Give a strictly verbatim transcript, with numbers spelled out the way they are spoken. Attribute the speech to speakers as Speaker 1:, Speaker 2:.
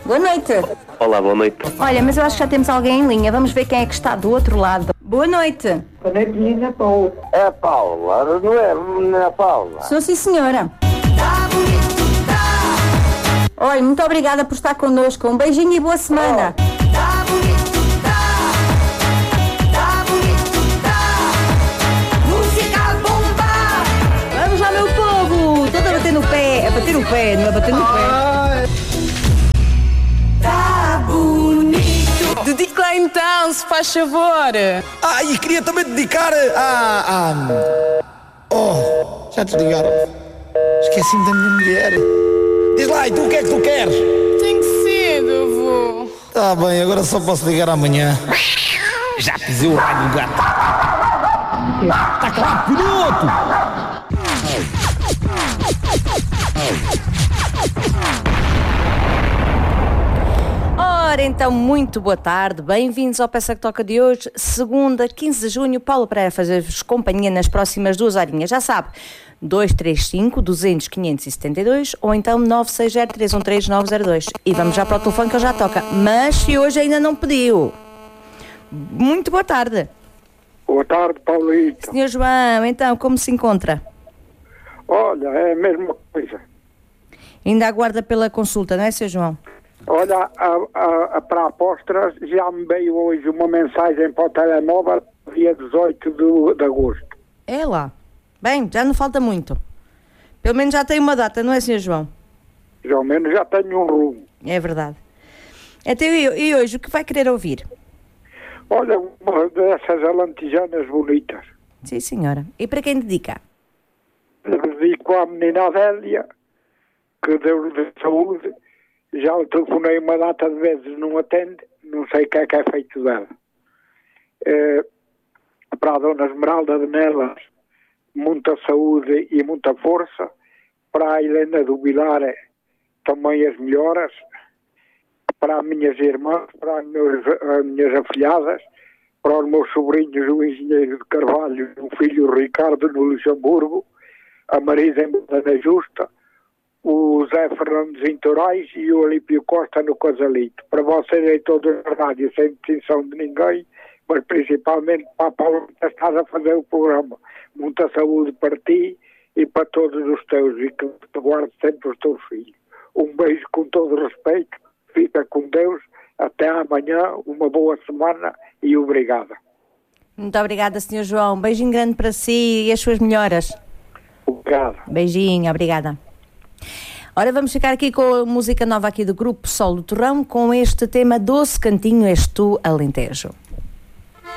Speaker 1: Boa noite.
Speaker 2: Olá, boa noite.
Speaker 1: Olha, mas eu acho que já temos alguém em linha. Vamos ver quem é que está do outro lado. Boa noite.
Speaker 3: Boa noite, menina Paula.
Speaker 4: É a Paula, não é, não é a Paula?
Speaker 1: Sou sim, senhora. Olha, muito obrigada por estar connosco. Um beijinho e boa semana. Vamos lá, meu povo. Todo a bater no pé. É bater no pé, não é bater no pé.
Speaker 5: Tá bonito. Dedica lá então, se faz favor.
Speaker 6: Ah, e queria também dedicar a... a... Oh, já te ligaram. Esqueci-me da minha mulher. Diz lá, e tu o que é que tu queres?
Speaker 5: Tem que ser, avô.
Speaker 6: Tá bem, agora só posso ligar amanhã. Já pisei o raio do gato. Tá claro, piloto!
Speaker 1: Ora, então, muito boa tarde, bem-vindos ao Peça que Toca de hoje, segunda, quinze de junho. Paulo Pereira fazer-vos companhia nas próximas duas horinhas, já sabe, dois três cinco, duzentos, quinhentos e setenta e dois ou então nove seis zero, três um três, nove zero dois. E vamos já para o telefone que ele já toca, mas se hoje ainda não pediu. Muito boa tarde.
Speaker 3: Boa tarde, Paulito.
Speaker 1: senhor João, então, como se encontra?
Speaker 3: Olha, é a mesma coisa.
Speaker 1: Ainda aguarda pela consulta, não é, senhor João?
Speaker 3: Olha, a, a, a, para apóstolas, já me veio hoje uma mensagem para o telemóvel, dia dezoito de, de agosto.
Speaker 1: É lá. Bem, já não falta muito. Pelo menos já tem uma data, não é, senhor João?
Speaker 3: Já ao menos já tenho um rumo.
Speaker 1: É verdade. Então, e, e hoje, o que vai querer ouvir?
Speaker 3: Olha, uma dessas alantijanas bonitas.
Speaker 1: Sim, senhora. E para quem dedica?
Speaker 3: Dedico à menina Adélia, que Deus lhe dê saúde. Já lhe telefonei uma data de vezes, não atende, não sei o que é que é feito dela. É, para a dona Esmeralda de Nelas, muita saúde e muita força. Para a Helena do Vilar, também as melhoras. Para as minhas irmãs, para as minhas, as minhas afilhadas, para os meus sobrinhos, o engenheiro de Carvalho, o filho Ricardo no Luxemburgo, a Marisa em Badana Justa, o Zé Fernandes em Torais e o Olímpio Costa no Casalito. Para vocês em toda a rádio, sem distinção de ninguém, mas principalmente para a Paula que estás a fazer o programa. Muita saúde para ti e para todos os teus, e que te guarde sempre os teus filhos. Um beijo com todo o respeito, fica com Deus, até amanhã, uma boa semana e obrigada.
Speaker 1: Muito obrigada, senhor João. Um beijinho grande para si e as suas melhoras.
Speaker 3: Obrigado.
Speaker 1: Beijinho, obrigada. Ora, vamos ficar aqui com a música nova aqui do Grupo Sol do Torrão, com este tema Doce Cantinho És Tu, Alentejo.